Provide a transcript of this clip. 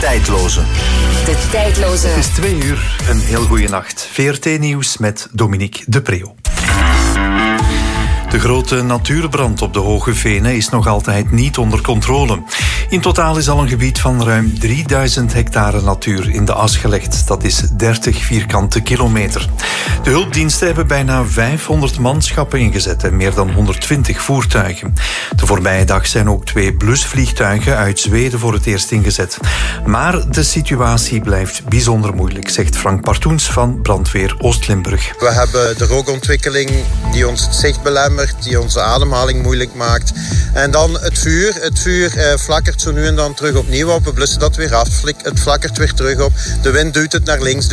tijdloze. De tijdloze. Het is 2 uur, een heel goede nacht. VRT Nieuws met Dominique de Preeuw. De grote natuurbrand op de Hoge Venen is nog altijd niet onder controle. In totaal is al een gebied van ruim 3000 hectare natuur in de as gelegd. Dat is 30 vierkante kilometer. De hulpdiensten hebben bijna 500 manschappen ingezet en meer dan 120 voertuigen. De voorbije dag zijn ook 2 blusvliegtuigen uit Zweden voor het eerst ingezet. Maar de situatie blijft bijzonder moeilijk, zegt Frank Partoens van Brandweer Oost-Limburg. We hebben de rookontwikkeling die ons het zicht belemmert, die onze ademhaling moeilijk maakt. En dan het vuur. Het vuur flakkert zo nu en dan terug opnieuw op. We blussen dat weer af. Het flakkert weer terug op. De wind duwt het naar links.